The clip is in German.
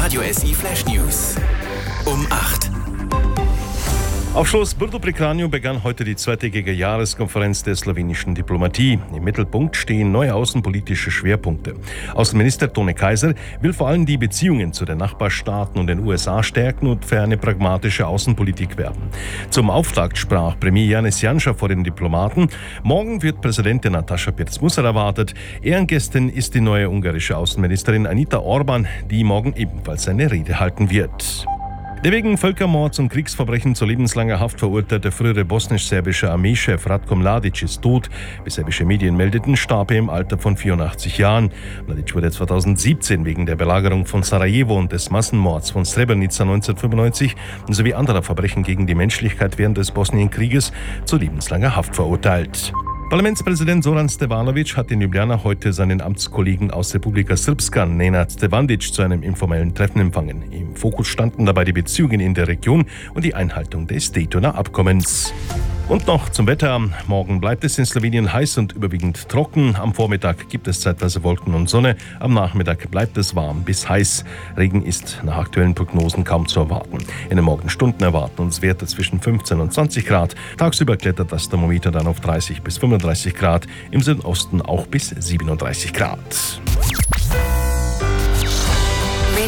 Radio SI Flash News. Um 8. Auf Schloss Brdo pri Kranju begann heute die zweitägige Jahreskonferenz der slowenischen Diplomatie. Im Mittelpunkt stehen neue außenpolitische Schwerpunkte. Außenminister Tone Kaiser will vor allem die Beziehungen zu den Nachbarstaaten und den USA stärken und für eine pragmatische Außenpolitik werben. Zum Auftakt sprach Premier Janez Janša vor den Diplomaten. Morgen wird Präsidentin Nataša Pirc-Musar erwartet. Ehrengästin ist die neue ungarische Außenministerin Anita Orban, die morgen ebenfalls eine Rede halten wird. Der wegen Völkermords und Kriegsverbrechen zu lebenslanger Haft verurteilte frühere bosnisch-serbische Armeechef Ratko Mladic ist tot. Wie serbische Medien meldeten, starb er im Alter von 84 Jahren. Mladic wurde 2017 wegen der Belagerung von Sarajevo und des Massenmords von Srebrenica 1995 sowie anderer Verbrechen gegen die Menschlichkeit während des Bosnienkrieges zu lebenslanger Haft verurteilt. Parlamentspräsident Zoran Stevanović hat in Ljubljana heute seinen Amtskollegen aus Republika Srpska, Nenad Stevandić, zu einem informellen Treffen empfangen. Im Fokus standen dabei die Beziehungen in der Region und die Einhaltung des Daytoner Abkommens. Und noch zum Wetter. Morgen bleibt es in Slowenien heiß und überwiegend trocken. Am Vormittag gibt es zeitweise Wolken und Sonne. Am Nachmittag bleibt es warm bis heiß. Regen ist nach aktuellen Prognosen kaum zu erwarten. In den Morgenstunden erwarten uns Werte zwischen 15 und 20 Grad. Tagsüber klettert das Thermometer dann auf 30 bis 35 Grad. Im Südosten auch bis 37 Grad.